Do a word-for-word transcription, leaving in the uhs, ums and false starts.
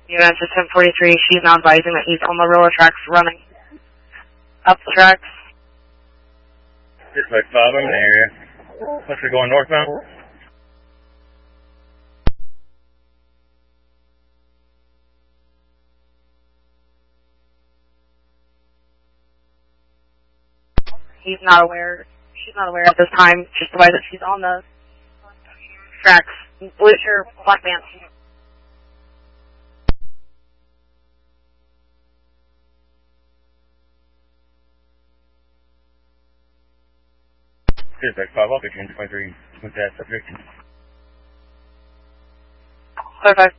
Unit to ten forty-three, she's now advising that he's on the railroad tracks running up the tracks. Dispatch five, I'm in the area. What's it going northbound? He's not aware, she's not aware at this time, just advise that she's on the tracks. Blue shirt, black pants. Dispatch five, I'll get you in twenty-three with that subject. Clarify.